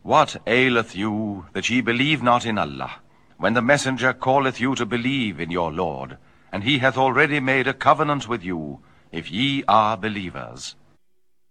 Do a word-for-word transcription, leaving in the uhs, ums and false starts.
What aileth you, that ye believe not in Allah, when the messenger calleth you to believe in your Lord, and he hath already made a covenant with you, if ye are believers?